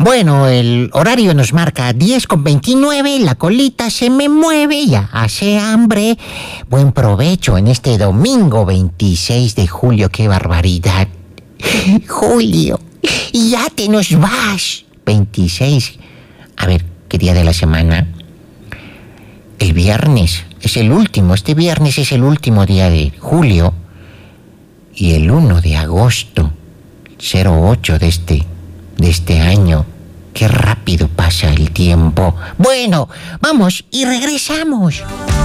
Bueno, el horario nos marca 10:29, la colita se me mueve, ya hace hambre. Buen provecho en este domingo 26 de julio, qué barbaridad. Julio, ya te nos vas. 26. A ver, ¿qué día de la semana? El viernes es el último, este viernes es el último día de julio. Y el 1 de agosto, 08 de este año. Qué rápido pasa el tiempo. Bueno, vamos y regresamos.